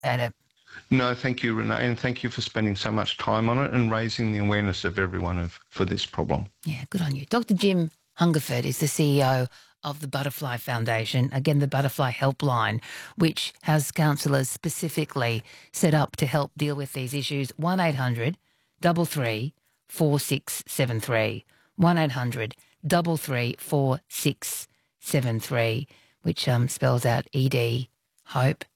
at it? No, thank you, Renee, and thank you for spending so much time on it and raising the awareness of everyone for this problem. Yeah, good on you. Dr. Jim Hungerford is the CEO of the Butterfly Foundation, again, the Butterfly Helpline, which has counsellors specifically set up to help deal with these issues. 1800 33 4673. 1800 33 4673, which spells out ED Hope.